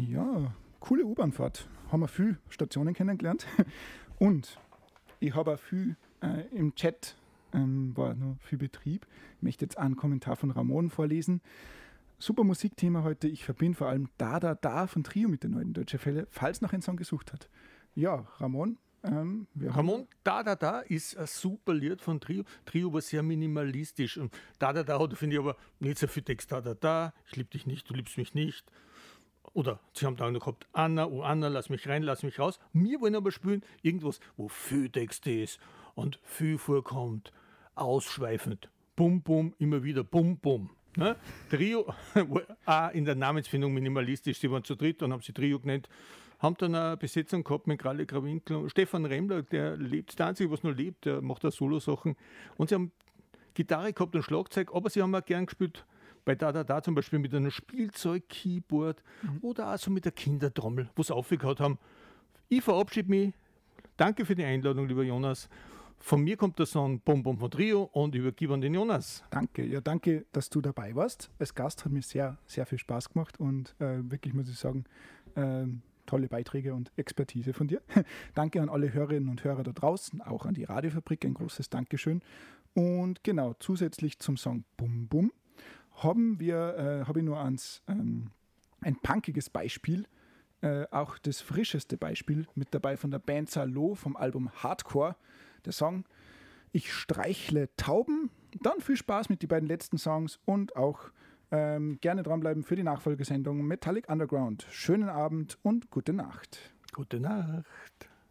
Ja, coole U-Bahn-Fahrt. Haben wir viele Stationen kennengelernt. Und ich habe auch viel im Chat, war noch viel Betrieb. Ich möchte jetzt einen Kommentar von Ramon vorlesen. Super Musikthema heute. Ich verbinde vor allem Da Da Da von Trio mit der neuen Deutsche Welle, falls noch ein Song gesucht hat. Ja, Ramon. Ramon, Da Da Da ist ein super Lied von Trio. Trio war sehr minimalistisch. Und Da Da Da hat, finde ich, aber nicht so viel Text. Da Da Da, ich liebe dich nicht, du liebst mich nicht. Oder sie haben da noch gehabt, Anna, oh Anna, lass mich rein, lass mich raus. Wir wollen aber spielen irgendwas, wo viel Text ist und viel vorkommt, ausschweifend. Bum, bum, immer wieder bum, bum. Ne? Trio, auch in der Namensfindung minimalistisch, sie waren zu dritt, dann haben sie Trio genannt, haben dann eine Besetzung gehabt mit Kralle Krawinkel und Stefan Remmler, der lebt, der Einzige, was noch lebt, der macht da Solo-Sachen. Und sie haben Gitarre gehabt und Schlagzeug, aber sie haben auch gern gespielt, bei Da Da Da zum Beispiel mit einem Spielzeug-Keyboard oder auch so mit der Kindertrommel, wo sie aufgehört haben. Ich verabschiede mich. Danke für die Einladung, lieber Jonas. Von mir kommt der Song Bom Bom von Trio und übergebe an den Jonas. Danke, ja, danke, dass du dabei warst. Als Gast hat mir sehr, sehr viel Spaß gemacht und wirklich, muss ich sagen, tolle Beiträge und Expertise von dir. Danke an alle Hörerinnen und Hörer da draußen, auch an die Radiofabrik, ein großes Dankeschön. Und genau, zusätzlich zum Song Bum Bum habe ich nur ein punkiges Beispiel, auch das frischeste Beispiel mit dabei von der Band Salo vom Album Hardcore. Der Song Ich streichle Tauben. Dann viel Spaß mit den beiden letzten Songs und auch gerne dranbleiben für die Nachfolgesendung Metallic Underground. Schönen Abend und gute Nacht. Gute Nacht.